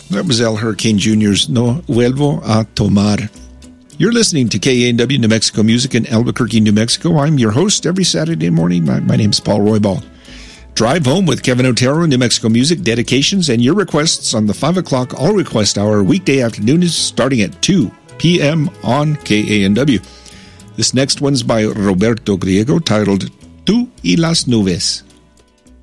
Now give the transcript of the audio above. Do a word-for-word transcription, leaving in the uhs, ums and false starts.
That was El Hurricane Junior's No Vuelvo a Tomar. You're listening to K A N W New Mexico Music in Albuquerque, New Mexico. I'm your host every Saturday morning. My, my name's Paul Roybal. Drive Home with Kevin Otero, New Mexico Music, dedications, and your requests on the five o'clock All Request Hour weekday afternoons starting at two p.m. on K A N W. This next one's by Roberto Griego, titled Tú y las Nubes.